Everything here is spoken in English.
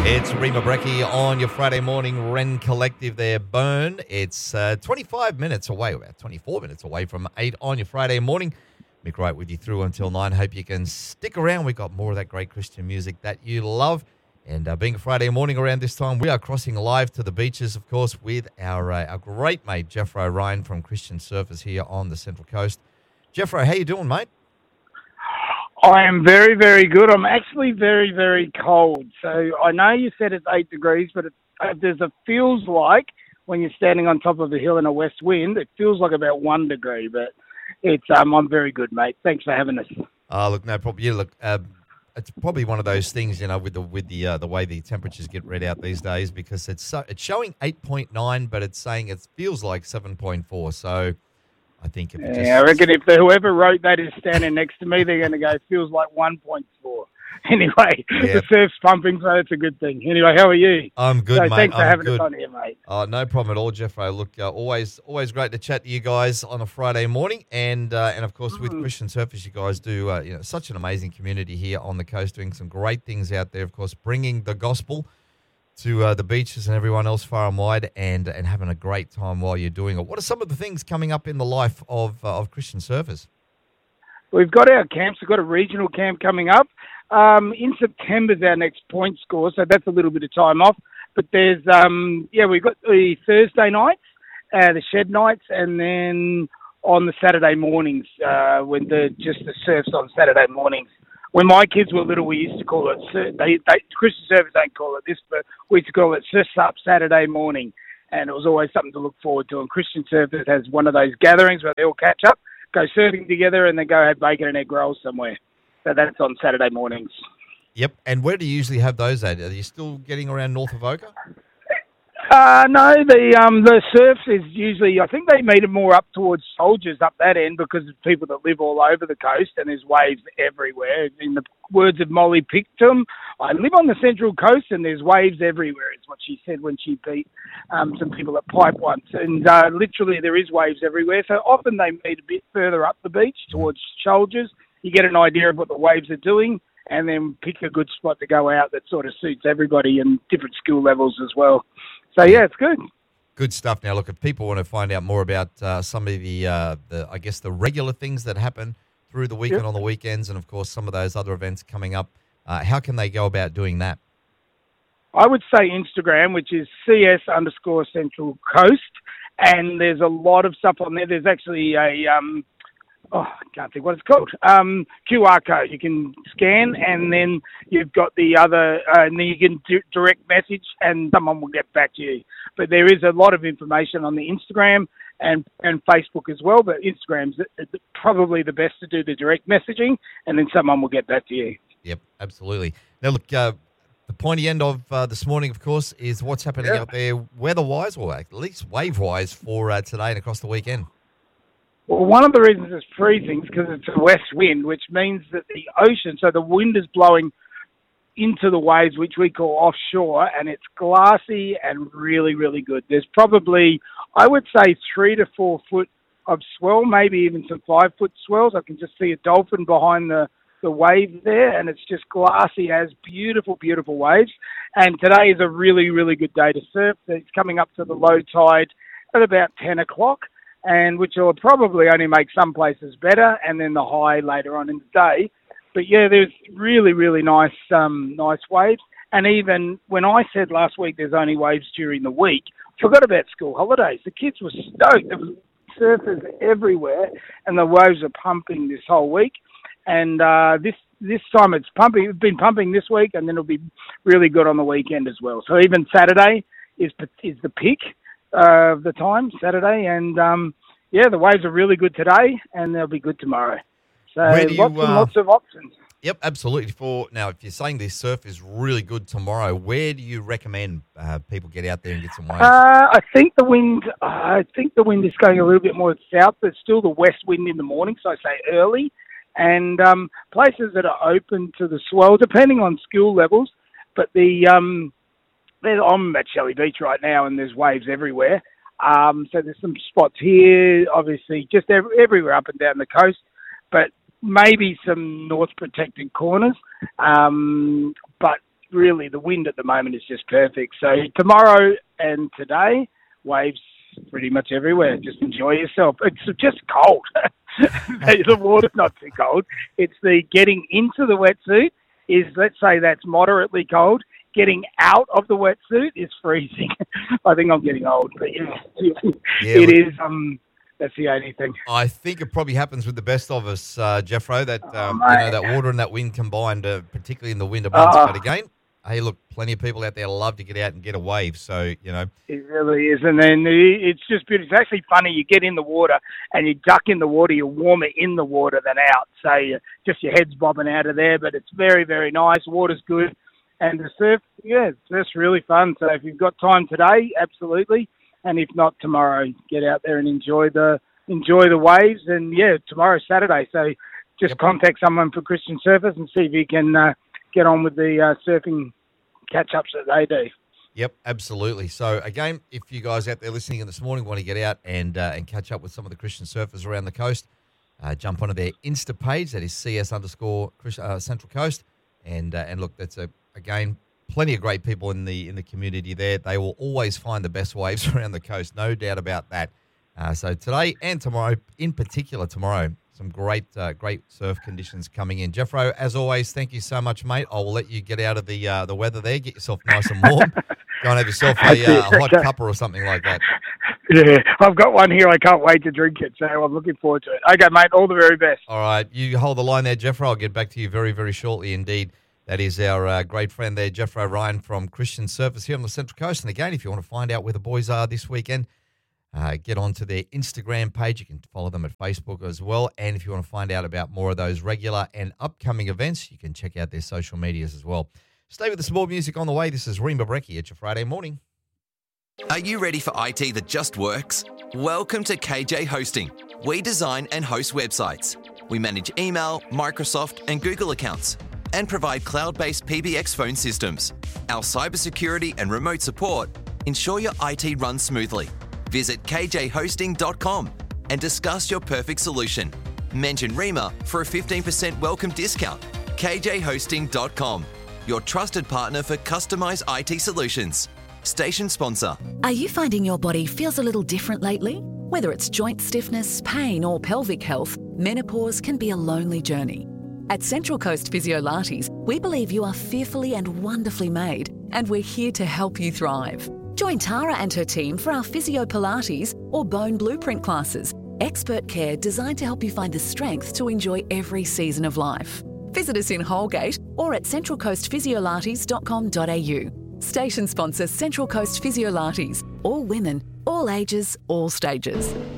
It's Rima Brecki on your Friday morning Ren Collective there, Burn. It's 25 minutes away, about 24 minutes away from 8 on your Friday morning. Mick Wright with you through until 9. Hope you can stick around. We've got more of that great Christian music that you love. And being a Friday morning around this time, we are crossing live to the beaches, of course, with our great mate, Jeffro Ryan from Christian Surfers here on the Central Coast. Jeffro, how you doing, mate? I am very, very good. I'm actually very, very cold. So I know you said it's 8 degrees, but feels like when you're standing on top of a hill in a west wind, it feels like about 1 degree. But I'm very good, mate. Thanks for having us. Look, no problem. Yeah, look, it's probably one of those things, you know, with the way the temperatures get read out these days, because it's showing 8.9, but it's saying it feels like 7.4. So I think I reckon if whoever wrote that is standing next to me, they're going to go, feels like 1.4. Anyway, The surf's pumping, so it's a good thing. Anyway, how are you? I'm good, mate. Thanks for having us on here, mate. No problem at all, Jeffro. Look, always great to chat to you guys on a Friday morning, and of course with Christian Surfers, you guys do such an amazing community here on the coast, doing some great things out there. Of course, bringing the gospel to the beaches and everyone else far and wide, and having a great time while you're doing it. What are some of the things coming up in the life of Christian Surfers? We've got our camps. We've got a regional camp coming up. In September's our next point score, so that's a little bit of time off. But there's, we've got the Thursday nights, the shed nights, and then on the Saturday mornings, when the surfs on Saturday mornings. When my kids were little, we used to call it, Christian Surfers don't call it this, but we used to call it Surf Up Saturday morning. And it was always something to look forward to. And Christian Surfers has one of those gatherings where they all catch up, go surfing together, and then go have bacon and egg rolls somewhere. So that's on Saturday mornings. Yep. And where do you usually have those at? Are you still getting around north of Oka? No, the surf is usually, I think they meet it more up towards Soldiers up that end, because of people that live all over the coast and there's waves everywhere. In the words of Molly Pictum, I live on the Central Coast and there's waves everywhere, is what she said when she beat some people at Pipe once. And literally there is waves everywhere. So often they meet a bit further up the beach towards Soldiers. You get an idea of what the waves are doing, and then pick a good spot to go out that sort of suits everybody and different skill levels as well. So, yeah, it's good. Good stuff. Now, look, if people want to find out more about some of the regular things that happen through the week and on the weekends, and, of course, some of those other events coming up, how can they go about doing that? I would say Instagram, which is CS_Central Coast, and there's a lot of stuff on there. There's actually I can't think what it's called. QR code you can scan, and then you've got the other, and then you can direct message, and someone will get back to you. But there is a lot of information on the Instagram and Facebook as well. But Instagram's probably the best to do the direct messaging, and then someone will get back to you. Yep, absolutely. Now, look, the pointy end of this morning, of course, is what's happening out there weather-wise, or at least wave-wise, for today and across the weekend. Well, one of the reasons it's freezing is because it's a west wind, which means that the ocean, so the wind is blowing into the waves, which we call offshore, and it's glassy and really, really good. There's probably, I would say, 3 to 4 foot of swell, maybe even some 5-foot swells. I can just see a dolphin behind the wave there, and it's just glassy, has beautiful, beautiful waves. And today is a really, really good day to surf. It's coming up to the low tide at about 10 o'clock. And which will probably only make some places better, and then the high later on in the day. But yeah, there's really, really nice waves. And even when I said last week there's only waves during the week, forgot about school holidays. The kids were stoked. There was surfers everywhere, and the waves are pumping this whole week. And this time it's pumping. It's been pumping this week, and then it'll be really good on the weekend as well. So even Saturday is the peak of the time, Saturday, and the waves are really good today, and they'll be good tomorrow. So lots of options. Yep, absolutely. Now, if you're saying this surf is really good tomorrow, where do you recommend people get out there and get some waves? I think the wind is going a little bit more south, but still the west wind in the morning, so I say early, and places that are open to the swell, depending on skill levels. But I'm at Shelley Beach right now, and there's waves everywhere. So there's some spots here, obviously, just everywhere up and down the coast, but maybe some north protected corners. But really the wind at the moment is just perfect. So tomorrow and today, waves pretty much everywhere. Just enjoy yourself. It's just cold. The water's not too cold. It's the getting into the wetsuit is, let's say that's moderately cold. Getting out of the wetsuit is freezing. I think I'm getting old, but it is. That's the only thing. I think it probably happens with the best of us, Jeffro, that that water and that wind combined, particularly in the winter months. But again, hey, look, plenty of people out there love to get out and get a wave. So, It really is. And then it's just beautiful. It's actually funny. You get in the water and you duck in the water. You're warmer in the water than out. So just your head's bobbing out of there. But it's very, very nice. Water's good. And the surf, it's just really fun. So if you've got time today, absolutely. And if not, tomorrow, get out there and enjoy the waves. And, tomorrow's Saturday. So just contact someone for Christian Surfers and see if you can get on with the surfing catch-ups that they do. Yep, absolutely. So, again, if you guys out there listening in this morning want to get out and catch up with some of the Christian surfers around the coast, jump onto their Insta page. That is CS_Central Coast. And look, that's, again, plenty of great people in the community there. They will always find the best waves around the coast, no doubt about that. So today and tomorrow, in particular tomorrow, some great surf conditions coming in. Jeffro, as always, thank you so much, mate. I will let you get out of the weather there, get yourself nice and warm. Go and have yourself a hot cuppa or something like that. Yeah, I've got one here. I can't wait to drink it, so I'm looking forward to it. Okay, mate, all the very best. All right, you hold the line there, Jeffro. I'll get back to you very, very shortly indeed. That is our great friend there, Jeffro Ryan from Christian Surfers here on the Central Coast. And again, if you want to find out where the boys are this weekend, get onto their Instagram page. You can follow them at Facebook as well. And if you want to find out about more of those regular and upcoming events, you can check out their social medias as well. Stay with the small music on the way. This is Rima Brecky at your Friday morning. Are you ready for IT that just works? Welcome to KJ Hosting. We design and host websites. We manage email, Microsoft, and Google accounts, and provide cloud-based PBX phone systems. Our cybersecurity and remote support ensure your IT runs smoothly. Visit kjhosting.com and discuss your perfect solution. Mention Rima for a 15% welcome discount. kjhosting.com, your trusted partner for customized IT solutions. Station sponsor. Are you finding your body feels a little different lately? Whether it's joint stiffness, pain, or pelvic health, menopause can be a lonely journey. At Central Coast Physiolates, we believe you are fearfully and wonderfully made, and we're here to help you thrive. Join Tara and her team for our Physio Pilates or Bone Blueprint classes. Expert care designed to help you find the strength to enjoy every season of life. Visit us in Holgate or at centralcoastphysiolates.com.au. Station sponsor Central Coast Physiolates. All women, all ages, all stages.